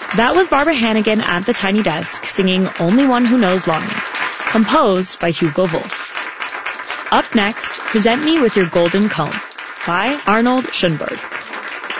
That was Barbara Hannigan at the Tiny Desk singing Only One Who Knows Longing, composed by Hugo Wolf. Up next, Present Me With Your Golden Comb by Arnold Schoenberg.